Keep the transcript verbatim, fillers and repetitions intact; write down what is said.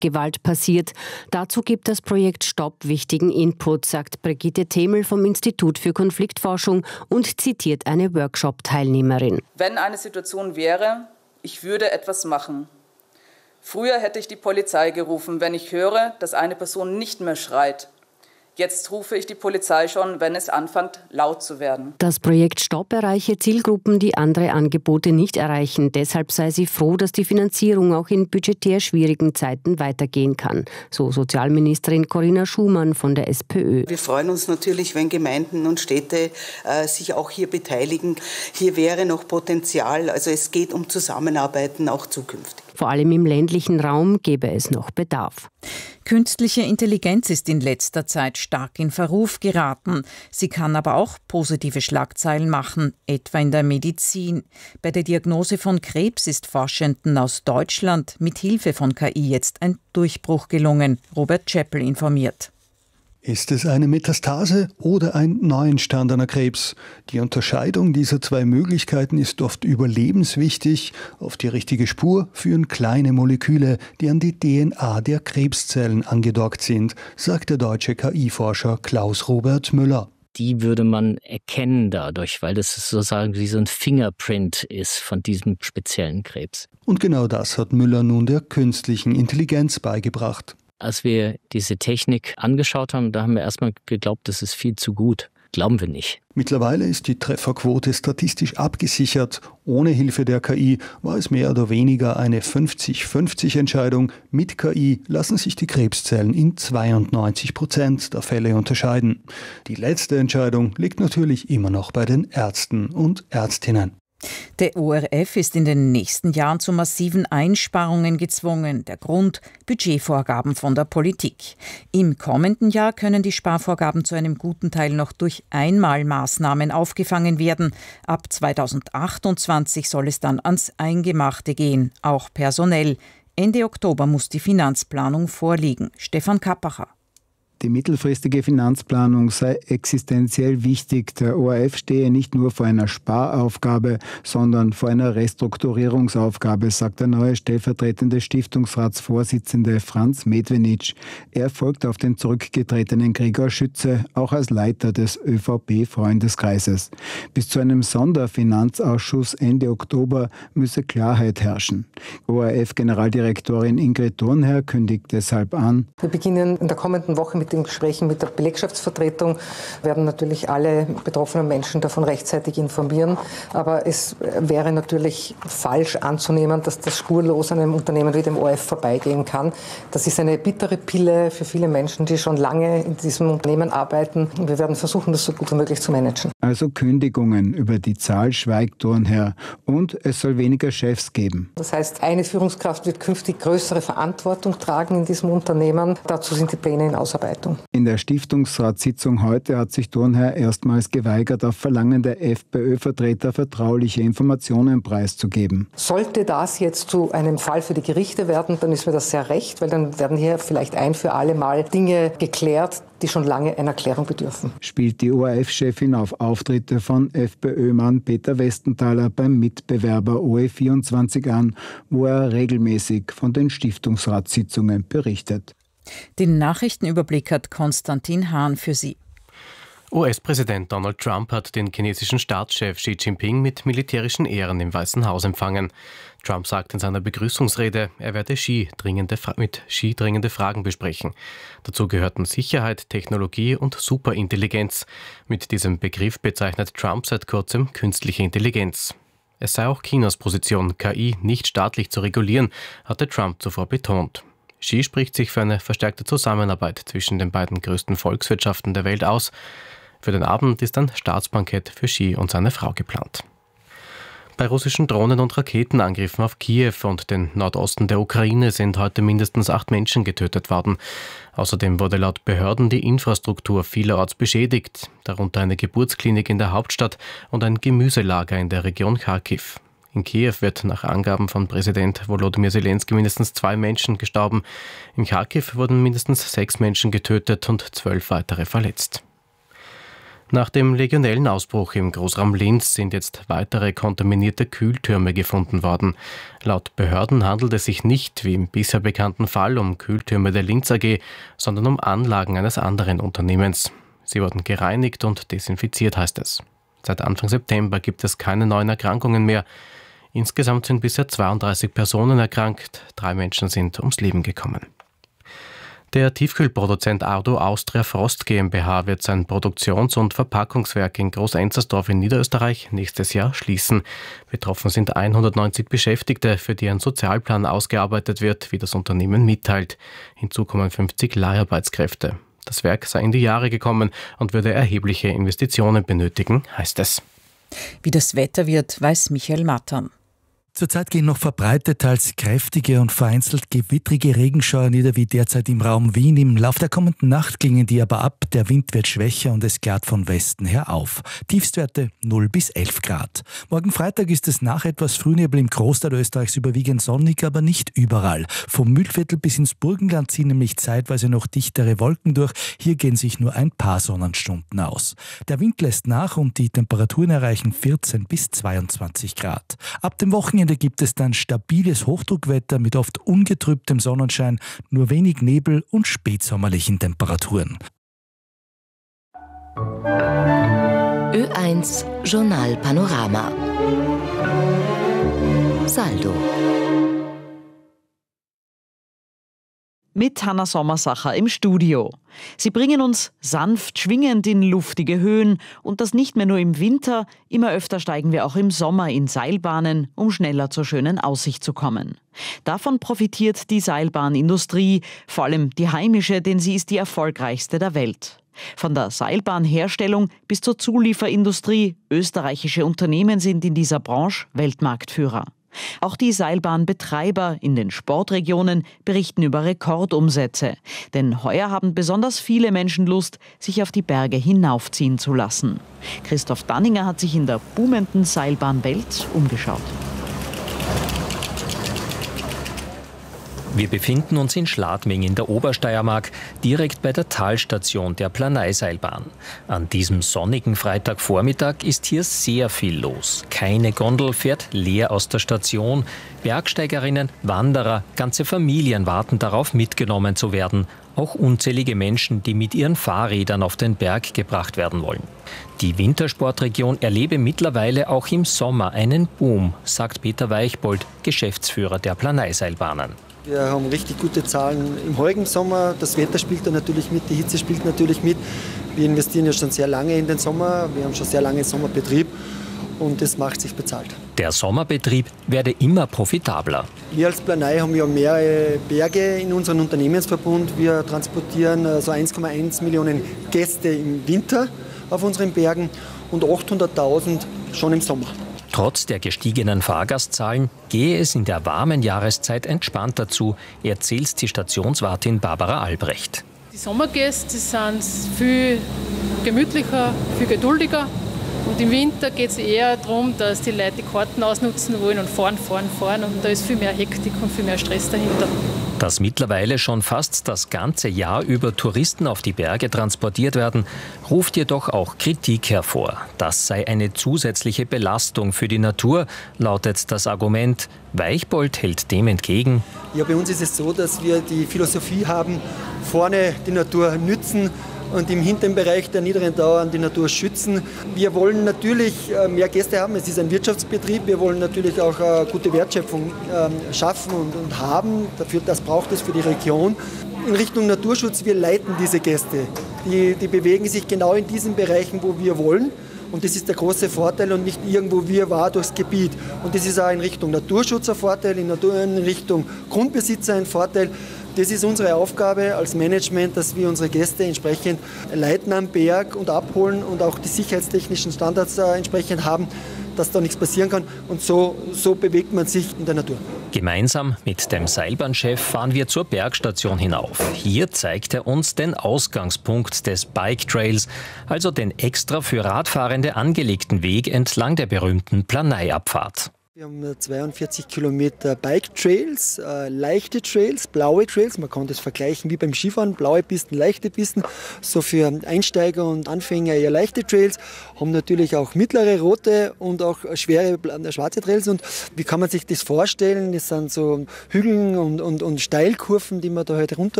Gewalt passiert. Dazu gibt das Projekt Stopp wichtigen Input, sagt Brigitte Themel vom Institut für Konfliktforschung und zitiert eine Workshop-Teilnehmerin. Wenn eine Situation wäre, ich würde etwas machen. Früher hätte ich die Polizei gerufen, wenn ich höre, dass eine Person nicht mehr schreit. Jetzt rufe ich die Polizei schon, wenn es anfängt, laut zu werden. Das Projekt Stopp erreiche Zielgruppen, die andere Angebote nicht erreichen. Deshalb sei sie froh, dass die Finanzierung auch in budgetär schwierigen Zeiten weitergehen kann. So Sozialministerin Corinna Schumann von der SPÖ. Wir freuen uns natürlich, wenn Gemeinden und Städte äh, sich auch hier beteiligen. Hier wäre noch Potenzial. Also es geht um Zusammenarbeiten auch zukünftig. Vor allem im ländlichen Raum gäbe es noch Bedarf. Künstliche Intelligenz ist in letzter Zeit stark in Verruf geraten. Sie kann aber auch positive Schlagzeilen machen, etwa in der Medizin. Bei der Diagnose von Krebs ist Forschenden aus Deutschland mit Hilfe von K I jetzt ein Durchbruch gelungen. Robert Chappell informiert. Ist es eine Metastase oder ein neu entstandener Krebs? Die Unterscheidung dieser zwei Möglichkeiten ist oft überlebenswichtig. Auf die richtige Spur führen kleine Moleküle, die an die D N A der Krebszellen angedockt sind, sagt der deutsche K I-Forscher Klaus-Robert Müller. Die würde man erkennen dadurch, weil das sozusagen wie so ein Fingerprint ist von diesem speziellen Krebs. Und genau das hat Müller nun der künstlichen Intelligenz beigebracht. Als wir diese Technik angeschaut haben, da haben wir erstmal geglaubt, das ist viel zu gut. Glauben wir nicht. Mittlerweile ist die Trefferquote statistisch abgesichert. Ohne Hilfe der K I war es mehr oder weniger eine fünfzig fünfzig Entscheidung. Mit K I lassen sich die Krebszellen in zweiundneunzig Prozent der Fälle unterscheiden. Die letzte Entscheidung liegt natürlich immer noch bei den Ärzten und Ärztinnen. Der O R F ist in den nächsten Jahren zu massiven Einsparungen gezwungen. Der Grund: Budgetvorgaben von der Politik. Im kommenden Jahr können die Sparvorgaben zu einem guten Teil noch durch Einmalmaßnahmen aufgefangen werden. Ab zweitausendachtundzwanzig soll es dann ans Eingemachte gehen, auch personell. Ende Oktober muss die Finanzplanung vorliegen. Stefan Kappacher. Die mittelfristige Finanzplanung sei existenziell wichtig. Der O R F stehe nicht nur vor einer Sparaufgabe, sondern vor einer Restrukturierungsaufgabe, sagt der neue stellvertretende Stiftungsratsvorsitzende Franz Medvenitsch. Er folgt auf den zurückgetretenen Gregor Schütze, auch als Leiter des ÖVP-Freundeskreises. Bis zu einem Sonderfinanzausschuss Ende Oktober müsse Klarheit herrschen. O R F-Generaldirektorin Ingrid Thurnherr kündigt deshalb an: Wir beginnen in der kommenden Woche mit den Gesprächen mit der Belegschaftsvertretung, werden natürlich alle betroffenen Menschen davon rechtzeitig informieren. Aber es wäre natürlich falsch anzunehmen, dass das spurlos an einem Unternehmen wie dem O R F vorbeigehen kann. Das ist eine bittere Pille für viele Menschen, die schon lange in diesem Unternehmen arbeiten. Wir werden versuchen, das so gut wie möglich zu managen. Also Kündigungen, über die Zahl schweigt Thurnherr. Und es soll weniger Chefs geben. Das heißt, eine Führungskraft wird künftig größere Verantwortung tragen in diesem Unternehmen. Dazu sind die Pläne in Ausarbeitung. In der Stiftungsratssitzung heute hat sich Thurnherr erstmals geweigert, auf Verlangen der FPÖ-Vertreter vertrauliche Informationen preiszugeben. Sollte das jetzt zu einem Fall für die Gerichte werden, dann ist mir das sehr recht, weil dann werden hier vielleicht ein für alle Mal Dinge geklärt, die schon lange einer Klärung bedürfen. Spielt die O R F-Chefin auf Auftritte von FPÖ-Mann Peter Westenthaler beim Mitbewerber O E vierundzwanzig an, wo er regelmäßig von den Stiftungsratssitzungen berichtet. Den Nachrichtenüberblick hat Konstantin Hahn für Sie. U S-Präsident Donald Trump hat den chinesischen Staatschef Xi Jinping mit militärischen Ehren im Weißen Haus empfangen. Trump sagt in seiner Begrüßungsrede, er werde Xi dringende, mit Xi dringende Fragen besprechen. Dazu gehörten Sicherheit, Technologie und Superintelligenz. Mit diesem Begriff bezeichnet Trump seit kurzem künstliche Intelligenz. Es sei auch Chinas Position, K I nicht staatlich zu regulieren, hatte Trump zuvor betont. Xi spricht sich für eine verstärkte Zusammenarbeit zwischen den beiden größten Volkswirtschaften der Welt aus. Für den Abend ist ein Staatsbankett für Xi und seine Frau geplant. Bei russischen Drohnen- und Raketenangriffen auf Kiew und den Nordosten der Ukraine sind heute mindestens acht Menschen getötet worden. Außerdem wurde laut Behörden die Infrastruktur vielerorts beschädigt, darunter eine Geburtsklinik in der Hauptstadt und ein Gemüselager in der Region Charkiw. In Kiew wird nach Angaben von Präsident Volodymyr Zelensky mindestens zwei Menschen gestorben. In Charkiw wurden mindestens sechs Menschen getötet und zwölf weitere verletzt. Nach dem Legionellenausbruch im Großraum Linz sind jetzt weitere kontaminierte Kühltürme gefunden worden. Laut Behörden handelt es sich nicht, wie im bisher bekannten Fall, um Kühltürme der Linz A G, sondern um Anlagen eines anderen Unternehmens. Sie wurden gereinigt und desinfiziert, heißt es. Seit Anfang September gibt es keine neuen Erkrankungen mehr. Insgesamt sind bisher zweiunddreißig Personen erkrankt, drei Menschen sind ums Leben gekommen. Der Tiefkühlproduzent Ardo Austria Frost GmbH wird sein Produktions- und Verpackungswerk in Groß-Enzersdorf in Niederösterreich nächstes Jahr schließen. Betroffen sind hundertneunzig Beschäftigte, für die ein Sozialplan ausgearbeitet wird, wie das Unternehmen mitteilt. Hinzu kommen fünfzig Leiharbeitskräfte. Das Werk sei in die Jahre gekommen und würde erhebliche Investitionen benötigen, heißt es. Wie das Wetter wird, weiß Michael Mattern. Zurzeit gehen noch verbreitet teils kräftige und vereinzelt gewittrige Regenschauer nieder wie derzeit im Raum Wien. Im Lauf der kommenden Nacht klingen die aber ab, der Wind wird schwächer und es klart von Westen her auf. Tiefstwerte null bis elf Grad. Morgen Freitag ist es nach etwas Frühnebel im Großteil Österreichs überwiegend sonnig, aber nicht überall. Vom Mühlviertel bis ins Burgenland ziehen nämlich zeitweise noch dichtere Wolken durch. Hier gehen sich nur ein paar Sonnenstunden aus. Der Wind lässt nach und die Temperaturen erreichen vierzehn bis zweiundzwanzig Grad. Ab dem Wochenende gibt es dann stabiles Hochdruckwetter mit oft ungetrübtem Sonnenschein, nur wenig Nebel und spätsommerlichen Temperaturen. Ö eins Journal Panorama. Saldo. Mit Hanna Sommersacher im Studio. Sie bringen uns sanft schwingend in luftige Höhen und das nicht mehr nur im Winter, immer öfter steigen wir auch im Sommer in Seilbahnen, um schneller zur schönen Aussicht zu kommen. Davon profitiert die Seilbahnindustrie, vor allem die heimische, denn sie ist die erfolgreichste der Welt. Von der Seilbahnherstellung bis zur Zulieferindustrie, österreichische Unternehmen sind in dieser Branche Weltmarktführer. Auch die Seilbahnbetreiber in den Sportregionen berichten über Rekordumsätze. Denn heuer haben besonders viele Menschen Lust, sich auf die Berge hinaufziehen zu lassen. Christoph Danninger hat sich in der boomenden Seilbahnwelt umgeschaut. Wir befinden uns in Schladming in der Obersteiermark, direkt bei der Talstation der Planeiseilbahn. An diesem sonnigen Freitagvormittag ist hier sehr viel los. Keine Gondel fährt leer aus der Station. Bergsteigerinnen, Wanderer, ganze Familien warten darauf, mitgenommen zu werden. Auch unzählige Menschen, die mit ihren Fahrrädern auf den Berg gebracht werden wollen. Die Wintersportregion erlebe mittlerweile auch im Sommer einen Boom, sagt Peter Weichbold, Geschäftsführer der Planeiseilbahnen. Wir haben richtig gute Zahlen im heurigen Sommer. Das Wetter spielt da natürlich mit, die Hitze spielt natürlich mit. Wir investieren ja schon sehr lange in den Sommer. Wir haben schon sehr lange Sommerbetrieb und das macht sich bezahlt. Der Sommerbetrieb werde immer profitabler. Wir als Planei haben ja mehrere Berge in unserem Unternehmensverbund. Wir transportieren so eins Komma eins Millionen Gäste im Winter auf unseren Bergen und achthunderttausend schon im Sommer. Trotz der gestiegenen Fahrgastzahlen gehe es in der warmen Jahreszeit entspannter zu, erzählt die Stationswartin Barbara Albrecht. Die Sommergäste sind viel gemütlicher, viel geduldiger. Und im Winter geht es eher darum, dass die Leute die Karten ausnutzen wollen und fahren, fahren, fahren. Und da ist viel mehr Hektik und viel mehr Stress dahinter. Dass mittlerweile schon fast das ganze Jahr über Touristen auf die Berge transportiert werden, ruft jedoch auch Kritik hervor. Das sei eine zusätzliche Belastung für die Natur, lautet das Argument. Weichbold hält dem entgegen. Ja, bei uns ist es so, dass wir die Philosophie haben, vorne die Natur nützen und im hinteren Bereich der niederen Dauern die Natur schützen. Wir wollen natürlich mehr Gäste haben, es ist ein Wirtschaftsbetrieb, wir wollen natürlich auch gute Wertschöpfung schaffen und, und haben, dafür, das braucht es für die Region. In Richtung Naturschutz, wir leiten diese Gäste, die, die bewegen sich genau in diesen Bereichen, wo wir wollen. Und das ist der große Vorteil und nicht irgendwo wir war durchs Gebiet. Und das ist auch in Richtung Naturschutz ein Vorteil, in Richtung Grundbesitzer ein Vorteil. Das ist unsere Aufgabe als Management, dass wir unsere Gäste entsprechend leiten am Berg und abholen und auch die sicherheitstechnischen Standards äh, entsprechend haben, dass da nichts passieren kann. Und so, so bewegt man sich in der Natur. Gemeinsam mit dem Seilbahnchef fahren wir zur Bergstation hinauf. Hier zeigt er uns den Ausgangspunkt des Bike Trails, also den extra für Radfahrende angelegten Weg entlang der berühmten Planeiabfahrt. Wir haben zweiundvierzig Kilometer Bike-Trails, äh, leichte Trails, blaue Trails. Man kann das vergleichen wie beim Skifahren, blaue Pisten, leichte Pisten. So für Einsteiger und Anfänger eher leichte Trails. Haben natürlich auch mittlere, rote und auch schwere, schwarze Trails. Und wie kann man sich das vorstellen? Das sind so Hügel und, und, und Steilkurven, die man da halt runter